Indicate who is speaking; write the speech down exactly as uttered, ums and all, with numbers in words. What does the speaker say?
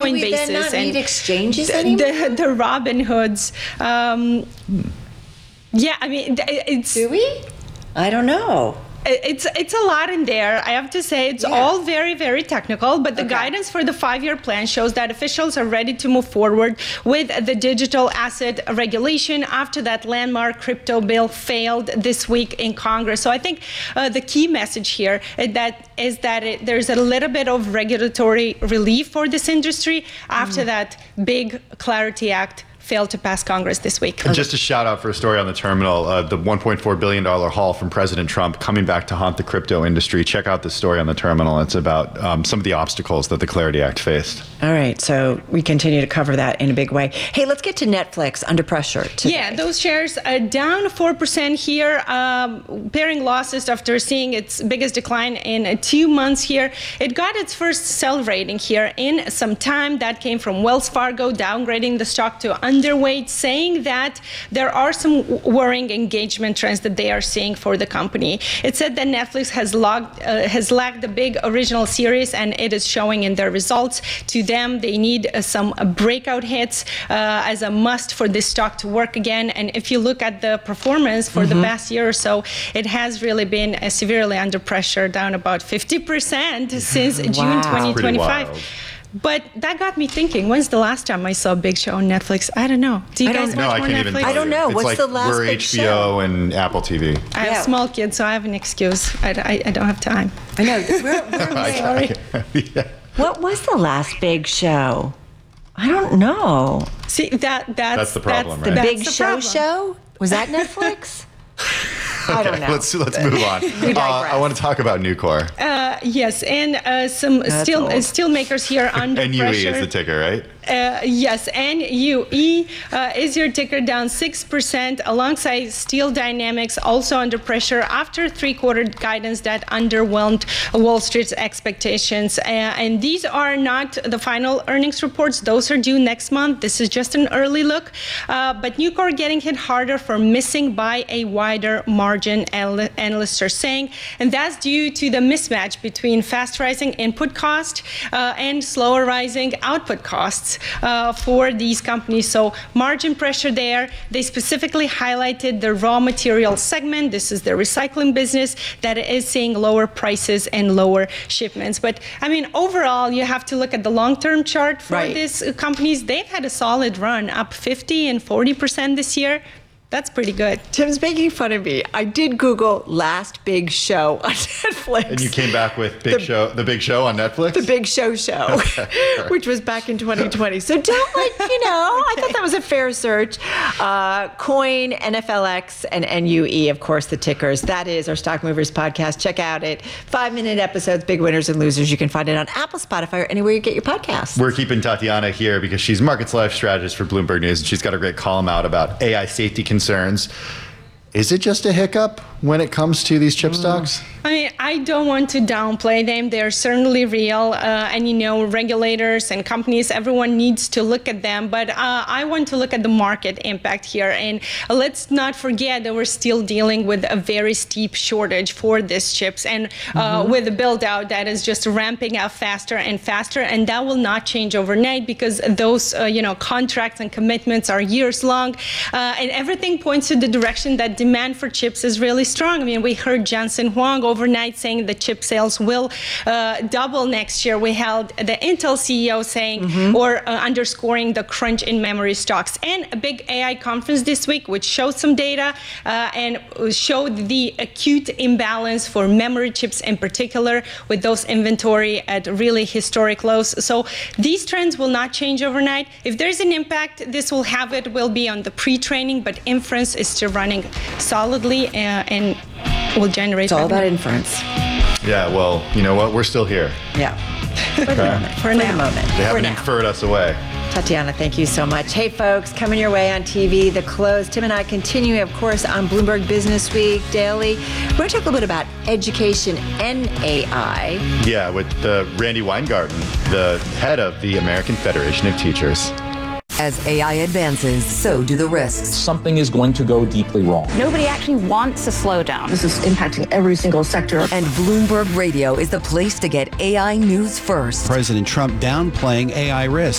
Speaker 1: Coinbases,
Speaker 2: we then not
Speaker 1: and
Speaker 2: need exchanges
Speaker 1: the,
Speaker 2: anymore?
Speaker 1: the, the Robinhoods. Um, yeah, I mean, it's.
Speaker 2: Do we? I don't know.
Speaker 1: It's it's a lot in there. I have to say it's
Speaker 2: Yeah.
Speaker 1: all very, very technical, but the
Speaker 2: Okay.
Speaker 1: guidance for the five-year plan shows that officials are ready to move forward with the digital asset regulation after that landmark crypto bill failed this week in Congress. So I think uh, the key message here is that, is that it, there's a little bit of regulatory relief for this industry after mm. that big Clarity Act failed to pass Congress this week.
Speaker 3: And just a shout out for a story on the terminal, uh, the one point four billion dollars haul from President Trump coming back to haunt the crypto industry. Check out the story on the terminal. It's about um, some of the obstacles that the Clarity Act faced.
Speaker 2: All right, so we continue to cover that in a big way. Hey, let's get to Netflix under pressure today.
Speaker 1: Yeah, those shares are down four percent here, um, pairing losses after seeing its biggest decline in two months here. It got its first sell rating here in some time. That came from Wells Fargo downgrading the stock to underweight, saying that there are some worrying engagement trends that they are seeing for the company. It said that Netflix has logged, uh, has lacked the big original series, and it is showing in their results. To them, they need uh, some uh, breakout hits uh, as a must for this stock to work again. And if you look at the performance for mm-hmm. the past year or so, it has really been uh, severely under pressure, down about fifty percent since
Speaker 2: wow.
Speaker 1: June twenty twenty-five. But that got me thinking, when's the last time I saw a big show on Netflix? I don't know. Do you
Speaker 2: I
Speaker 1: guys watch
Speaker 3: no,
Speaker 1: more
Speaker 3: I can't
Speaker 1: Netflix?
Speaker 3: even tell
Speaker 2: I don't
Speaker 3: you.
Speaker 2: know.
Speaker 3: It's
Speaker 2: What's
Speaker 3: like
Speaker 2: the last
Speaker 3: we're
Speaker 2: big
Speaker 3: H B O
Speaker 2: show?
Speaker 3: and Apple T V.
Speaker 1: I have
Speaker 2: Yeah.
Speaker 1: small kids, so I have an excuse. I, I, I don't have time.
Speaker 2: I know. We're, we're
Speaker 1: Sorry.
Speaker 3: yeah.
Speaker 2: What was the last big show? I don't know.
Speaker 1: See, that, that's,
Speaker 3: That's the problem,
Speaker 2: The
Speaker 3: right?
Speaker 1: that's
Speaker 2: Big
Speaker 1: the
Speaker 2: Show
Speaker 1: problem.
Speaker 2: Show? Was that Netflix? I don't know.
Speaker 3: Let's let's move on.
Speaker 2: We
Speaker 3: uh,
Speaker 2: digress.
Speaker 3: I want to talk about Nucor.
Speaker 1: Uh, yes, and uh, some steel
Speaker 2: old.
Speaker 1: uh, steel makers here under
Speaker 3: N U E
Speaker 1: pressure.
Speaker 3: is the ticker, right?
Speaker 1: Uh, yes, N U E uh, is your ticker, down six percent, alongside Steel Dynamics, also under pressure after three-quarter guidance that underwhelmed Wall Street's expectations. Uh, and these are not the final earnings reports. Those are due next month. This is just an early look. Uh, but Nucor getting hit harder for missing by a wider margin, analysts are saying. And that's due to the mismatch between fast rising input cost uh, and slower rising output costs. Uh, for these companies. So margin pressure there. They specifically highlighted the raw material segment. This is the recycling business that is seeing lower prices and lower shipments. But I mean, overall, you have to look at the long-term chart for
Speaker 2: Right.
Speaker 1: these uh, companies. They've had a solid run, up fifty and forty percent this year. That's pretty good.
Speaker 2: Tim's making fun of me. I did Google last big show on Netflix.
Speaker 3: And you came back with Big
Speaker 2: The-
Speaker 3: Show, the Big Show on Netflix?
Speaker 2: The Big Show Show, which was back in twenty twenty. So don't like, you know, I thought that was a fair search. Uh, Coin, N F L X, and N U E, of course, the tickers. That is our Stock Movers podcast. Check out it. Five-minute episodes, big winners and losers. You can find it on Apple, Spotify, or anywhere you get your podcasts.
Speaker 3: We're keeping Tatiana here because she's Markets Live strategist for Bloomberg News, and she's got a great column out about A I safety concerns. Is it just a hiccup when it comes to these chip stocks?
Speaker 1: I mean, I don't want to downplay them. They're certainly real. Uh, and, you know, regulators and companies, everyone needs to look at them. But uh, I want to look at the market impact here. And let's not forget that we're still dealing with a very steep shortage for these chips, and uh, mm-hmm. with a build out that is just ramping up faster and faster. And that will not change overnight because those, uh, you know, contracts and commitments are years long. Uh, and everything points to the direction that demand for chips is really strong. I mean, we heard Jensen Huang overnight saying the chip sales will uh, double next year. We held the Intel C E O saying mm-hmm. or uh, underscoring the crunch in memory stocks. And a big A I conference this week, which showed some data uh, and showed the acute imbalance for memory chips in particular, with those inventory at really historic lows. So these trends will not change overnight. If there's an impact, this will have it will be on the pre-training, but inference is still running solidly uh, and will generate.
Speaker 2: It's all
Speaker 1: revenue.
Speaker 2: about inference.
Speaker 3: Yeah, well, you know what? We're still here.
Speaker 2: Yeah. For the moment. For,
Speaker 1: For
Speaker 2: the
Speaker 1: now.
Speaker 2: moment.
Speaker 3: They haven't
Speaker 2: For now.
Speaker 3: inferred us away.
Speaker 2: Tatiana, thank you so much. Hey, folks, coming your way on T V, The Close. Tim and I continue, of course, on Bloomberg Business Week Daily. We're going to talk a little bit about education and A I.
Speaker 3: Yeah, with uh, Randy Weingarten, the head of the American Federation of Teachers.
Speaker 4: As A I advances, so do the risks.
Speaker 5: Something is going to go deeply wrong.
Speaker 6: Nobody actually wants a slowdown.
Speaker 7: This is impacting every single sector.
Speaker 4: And Bloomberg Radio is the place to get A I news first.
Speaker 8: President Trump downplaying A I risk.